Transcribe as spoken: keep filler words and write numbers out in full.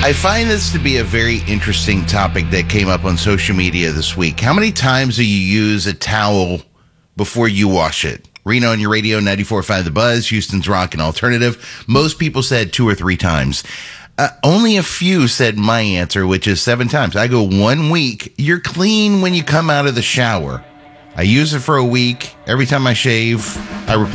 I find this to be a very interesting topic that came up on social media this week. How many times do you use a towel before you wash it? Reno on your radio, ninety-four point five The Buzz, Houston's Rock and Alternative. Most people said two or three times. Uh, only a few said my answer, which is seven times. I go one week. You're clean when you come out of the shower. I use it for a week. Every time I shave, I replace